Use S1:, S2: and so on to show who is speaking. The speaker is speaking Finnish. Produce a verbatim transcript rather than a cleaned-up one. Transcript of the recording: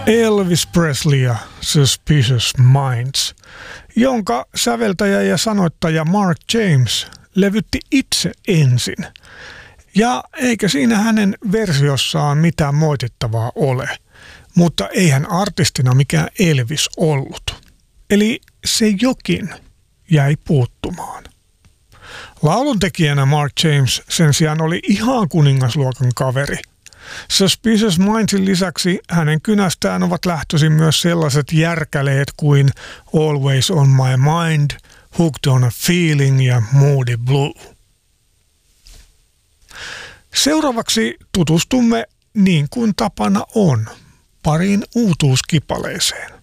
S1: Elvis Presley ja Suspicious Minds, jonka säveltäjä ja sanoittaja Mark James levytti itse ensin. Ja eikä siinä hänen versiossaan mitään moitittavaa ole, mutta eihän artistina mikään Elvis ollut. Eli se jokin jäi puuttumaan. Lauluntekijänä Mark James sen sijaan oli ihan kuningasluokan kaveri. Suspicious Mindsin lisäksi hänen kynästään ovat lähtöisin myös sellaiset järkäleet kuin Always on my mind, Hooked on a feeling ja Moody Blue. Seuraavaksi tutustumme, niin kuin tapana on, pariin uutuuskipaleeseen.